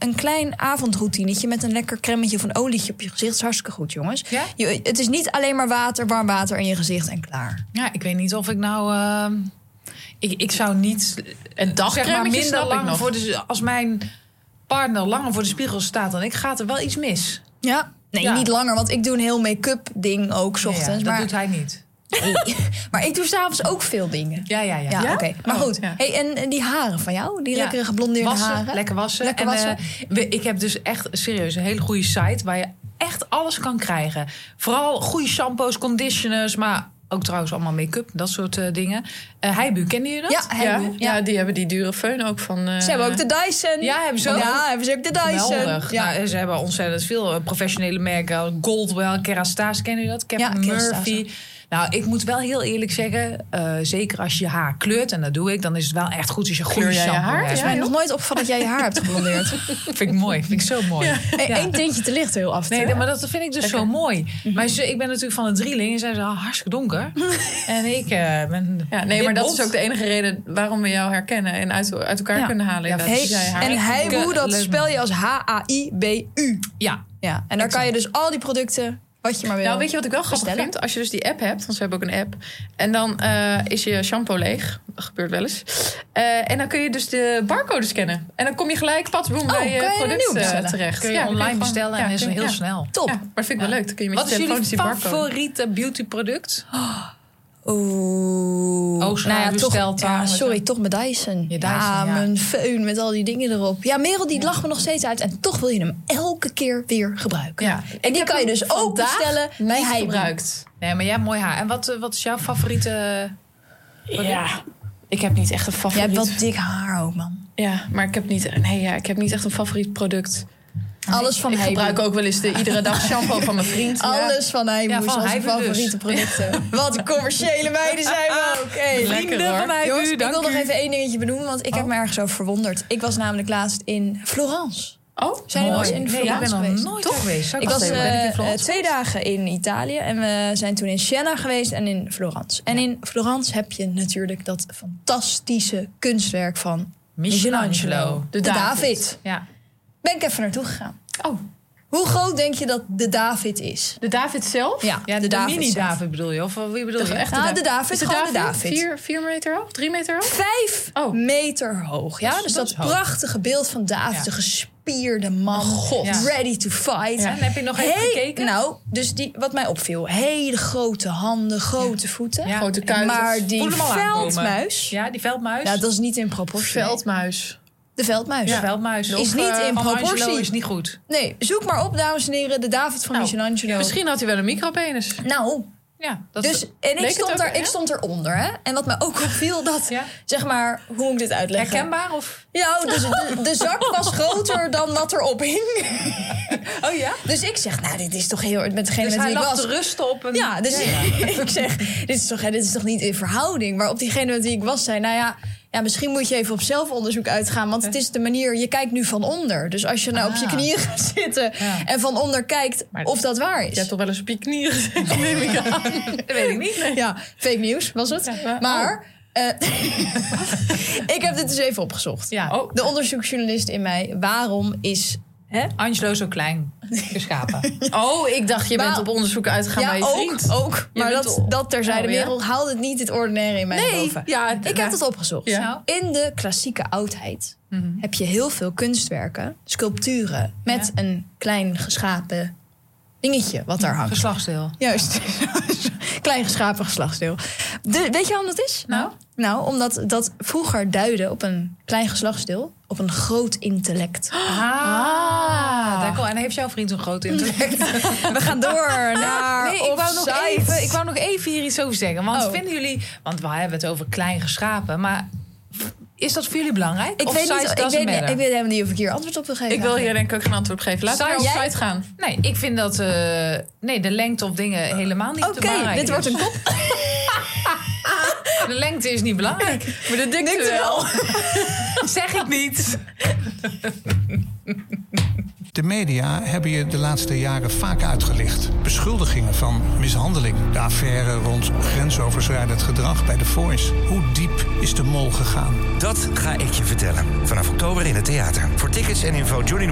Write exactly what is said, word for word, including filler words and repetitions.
een klein avondroutinetje met een lekker cremmetje of een olietje op je gezicht is hartstikke goed, jongens. Ja? Je, het is niet alleen maar water, warm water in je gezicht en klaar. Ja, ik weet niet of ik nou... Uh, ik, ik zou niet... Een dagcremmetje minder snap ik lang nog. voor de, als mijn partner langer voor de spiegel staat dan ik, gaat er wel iets mis. Ja? Nee, Ja. niet langer, want ik doe een heel make-up ding ook 's ochtends. Ja, dat maar, doet hij niet. nee, maar ik doe s'avonds ook veel dingen. Ja, ja, ja. Ja, Ja? oké. Maar Oh, goed. ja. Hey, en, en die haren van jou? Die Ja. lekkere geblondeerde Wassen, haren? lekker wassen. Lekker en, wassen. uh, we- ik heb dus echt serieus een hele goede site waar je echt alles kan krijgen. Vooral goede shampoos, conditioners, maar ook trouwens allemaal make-up, dat soort uh, dingen. Uh, Heibu, kende je dat? Ja, Ja, Heibu. ja, die hebben die dure föhn ook van... Uh, Ze hebben ook de Dyson. Ja, hebben ze ook. Ja, hebben ze ook de Dyson. Geweldig. Ja. Nou, ze hebben ontzettend veel uh, professionele merken. Goldwell, Kerastase, ken je dat? Captain Ja, Kerastase. Murphy. Nou, ik moet wel heel eerlijk zeggen, uh, zeker als je haar kleurt, en dat doe ik, dan is het wel echt goed als je goede Kleur jij je shampoo haar? hebt. Het is Ja, mij joh. nog nooit opgevallen dat jij je haar hebt geblondeerd. Vind ik mooi, vind ik zo mooi. Ja. Hey, Eén tintje te licht heel af en toe. Nee, maar dat vind ik dus Lekker. zo mooi. Maar ze, ik ben natuurlijk van een drieling en zij zijn hartstikke donker. En ik uh, ben Ja, nee, maar dat witblond. is ook de enige reden waarom we jou herkennen en uit, uit elkaar Ja. kunnen halen. Ja, Dat Hey, is jij haar. en Heibu, dat leuk, spel je als H A I B U. Ja, Ja, en daar kan je dus al die producten, wat je maar wil. Nou, weet je wat ik wel grappig bestellen. vind? Als je dus die app hebt, want ze hebben ook een app. En dan uh, is je shampoo leeg. Dat gebeurt wel eens. Uh, en dan kun je dus de barcode scannen. En dan kom je gelijk patboom bij kan je je een product nieuw uh, bestellen? terecht. kun je Ja, dan online kun je bestellen gewoon- en is ja, het heel ja. snel. Top. Ja, maar vind ik wel leuk. Dan kun je met Wat je is telefoon jullie dus die barcode. favoriete beautyproduct? Oeh. Oh, nou ja, toch, besteltafel. ja, sorry, toch mijn Dyson. Je Dyson, ja, ja. mijn föhn met al die dingen erop. Ja, Merel, die lacht me nog steeds uit. En toch wil je hem elke keer weer gebruiken. Ja. En die heb kan je hem dus ook vandaag bestellen bij niet Heibu. gebruikt. Nee, maar jij hebt mooi haar. En wat, uh, wat is jouw favoriete... Ja, ik heb niet echt een Jij favoriet. hebt wel dik haar ook, man. Ja, maar ik heb niet, nee, ja, ik heb niet echt een favoriet product. Alles van Ik Heibu. gebruik ook wel eens de iedere dag shampoo van mijn vriend. Alles van Heibu Ja, is van onze Heibu dus. favoriete producten. Wat commerciële meiden zijn we ook. Hey, Lekker, vrienden hoor. van Heibu. Jongens, ik dank wil nog u. even één dingetje benoemen, want ik heb Oh. me ergens over verwonderd. Ik was namelijk laatst in Florence. Oh, Zijn jullie wel eens in Nee, ik Florence ben nog geweest? nooit Toch? geweest. Zou Ik was even- ben ik in eh, Florence eh, twee dagen in Italië en we zijn toen in Siena geweest en in Florence. En in Florence heb je natuurlijk dat fantastische kunstwerk van Michelangelo. De, David. Ja. Ben ik even naartoe gegaan. Oh, Hoe groot denk je dat de David is? de David zelf? Ja, Ja, de, de David zelf. mini-David bedoel je? Of wie bedoel je? Echt Nou, de David, Is de gewoon de David? David. Vier, vier meter hoog? Drie meter hoog? Vijf Oh. meter hoog. Ja, Dat is- dus dat dat, is hoog. prachtige beeld van David, Ja. de gespierde man, God. Ja. ready to fight. Ja, en heb je nog even Hey, gekeken? Nou, dus die, wat mij opviel, hele grote handen, grote voeten. Ja. Grote kuiten. Maar Voel die hem al aankomen. veldmuis, ja. Ja, die veldmuis. dat is niet in proportie. Veldmuis. De veldmuis. De veldmuis. Is Of, niet eh, in van proportie. Angelo is niet goed. Nee, zoek maar op, dames en heren, de David van Nou, Michelangelo. Misschien had hij wel een micropenis. Nou, Ja, dat dus, en ik Leek het stond, ook, er, hè? ik stond eronder, hè. En wat mij ook opviel, dat, Ja. zeg maar, hoe moet ik dit uitleggen? herkenbaar of? Ja, dus de, de zak was groter dan wat erop hing. Oh ja? Dus ik zeg, nou, dit is toch heel... Met degene Dus met hij wie ik lag was. te rusten op een... Ja, dus ik zeg, dit is, toch, hè, dit is toch niet in verhouding? Maar op diegene met wie ik was zei, nou ja... Ja, misschien moet je even op zelfonderzoek uitgaan. Want het is de manier, je kijkt nu van onder. Dus als je nou op je Ah. knieën gaat zitten... Ja. en van onder kijkt Maar of dat waar Je is. hebt toch wel eens op je knieën gezeten, neem ik aan. Dat weet ik niet. Nee. Ja, fake nieuws was het. Ja. Maar eh, ik heb dit dus even opgezocht. Ja. Oh. De onderzoeksjournalist in mij, waarom is... Hè? Angelo zo klein geschapen. Oh, ik dacht je Maar- bent op onderzoek uitgegaan bij je ook, vriend. ook. Je Maar bent dat, al- dat terzijde. Oh, ja? Merel haalt het niet het ordinaire in mij naar Nee, boven. ja, Ik heb het opgezocht. Ja. In de klassieke oudheid Mhm. heb je heel veel kunstwerken, sculpturen... met Ja. een klein geschapen dingetje wat daar hangt. Geslachtsdeel. Juist. Klein geschapen geslachtsdeel. De, weet je waarom dat is? Nou? Nou, omdat dat vroeger duidde op een klein geslachtsdeel... op een groot intellect. Ah, daar kom- en heeft jouw vriend een groot intellect? We gaan door naar Nee, ik wou, nog Offside. even, ik wou nog even hier iets over zeggen. Want Oh. vinden jullie... Want we hebben het over klein geschapen. Maar is dat voor jullie belangrijk? Ik Of weet, niet, size ik, doesn't weet, matter? ik weet helemaal niet of ik hier antwoord op wil geven. Ik wil hier denk ik ook geen antwoord op geven. Laten we Zou naar jij- site gaan. Nee, ik vind dat... eh, nee, de lengte of dingen helemaal niet te Oké, belangrijk dit wordt is. een kop. De lengte is niet belangrijk. Maar de dikte wel. Zeg ik niet. De media hebben je de laatste jaren vaak uitgelicht. Beschuldigingen van mishandeling. De affaire rond grensoverschrijdend gedrag bij The Voice. Hoe diep is de mol gegaan? Dat ga ik je vertellen. Vanaf oktober in het theater. Voor tickets en info Johnny